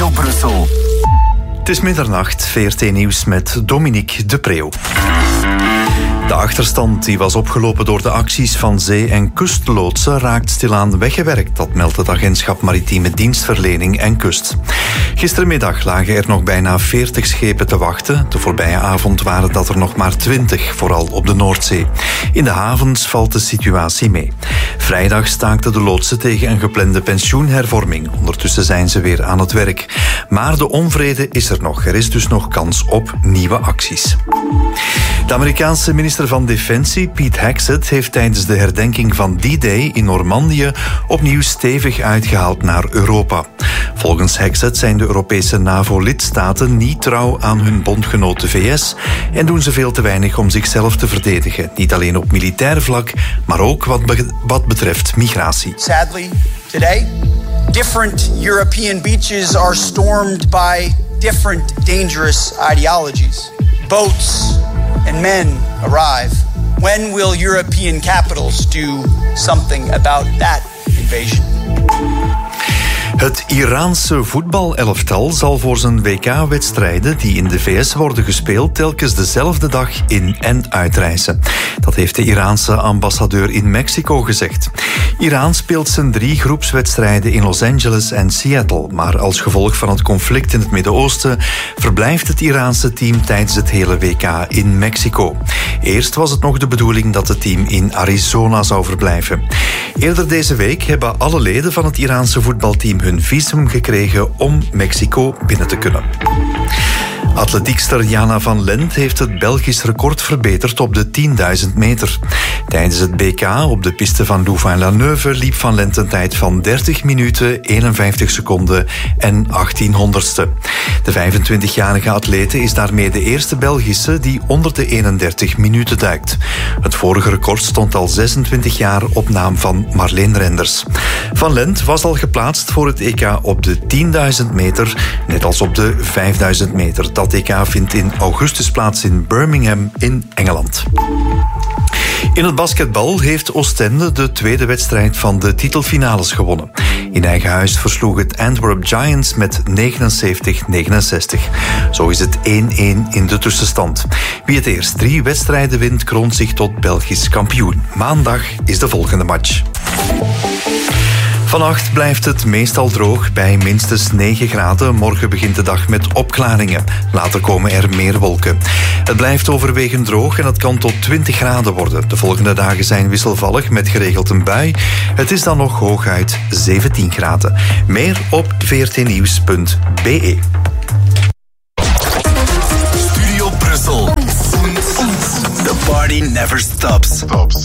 Studio Brussel. Het is middernacht, VRT Nieuws met Dominique de Preeuw. De achterstand die was opgelopen door de acties van zee- en kustloodsen raakt stilaan weggewerkt. Dat meldt het agentschap Maritieme Dienstverlening en Kust. Gistermiddag lagen er nog bijna 40 schepen te wachten. De voorbije avond waren dat er nog maar 20, vooral op de Noordzee. In de havens valt de situatie mee. Vrijdag staakten de loodsen tegen een geplande pensioenhervorming. Ondertussen zijn ze weer aan het werk. Maar de onvrede is er nog. Er is dus nog kans op nieuwe acties. De Amerikaanse minister van Defensie, Pete Hegseth, heeft tijdens de herdenking van D-Day in Normandië opnieuw stevig uitgehaald naar Europa. Volgens Hegseth zijn de Europese NAVO-lidstaten niet trouw aan hun bondgenoot de VS en doen ze veel te weinig om zichzelf te verdedigen. Niet alleen op militair vlak, maar ook wat betreft migratie. Sadly, today, different European beaches are stormed by different dangerous ideologies. Boats and men arrive. When will European capitals do something about that invasion? Het Iraanse voetbalelftal zal voor zijn WK-wedstrijden die in de VS worden gespeeld telkens dezelfde dag in- en uitreizen. Dat heeft de Iraanse ambassadeur in Mexico gezegd. Iran speelt zijn 3 groepswedstrijden in Los Angeles en Seattle, maar als gevolg van het conflict in het Midden-Oosten verblijft het Iraanse team tijdens het hele WK in Mexico. Eerst was het nog de bedoeling dat het team in Arizona zou verblijven. Eerder deze week hebben alle leden van het Iraanse voetbalteam hun visum gekregen om Mexico binnen te kunnen. Atletiekster Jana van Lent heeft het Belgisch record verbeterd op de 10.000 meter. Tijdens het BK op de piste van Louvain-la-Neuve liep Van Lent een tijd van 30 minuten, 51 seconden en 1800ste. De 25-jarige atlete is daarmee de eerste Belgische die onder de 31 minuten duikt. Het vorige record stond al 26 jaar op naam van Marleen Renders. Van Lent was al geplaatst voor het EK op de 10.000 meter, net als op de 5.000 meter. Dat EK vindt in augustus plaats in Birmingham in Engeland. In het basketbal heeft Oostende de tweede wedstrijd van de titelfinales gewonnen. In eigen huis versloeg het Antwerp Giants met 79-69. Zo is het 1-1 in de tussenstand. Wie het eerst 3 wedstrijden wint, kroont zich tot Belgisch kampioen. Maandag is de volgende match. Vannacht blijft het meestal droog bij minstens 9 graden. Morgen begint de dag met opklaringen. Later komen er meer wolken. Het blijft overwegend droog en het kan tot 20 graden worden. De volgende dagen zijn wisselvallig met geregeld een bui. Het is dan nog hooguit 17 graden. Meer op vrtnieuws.be. Studio Brussel. The party never stops.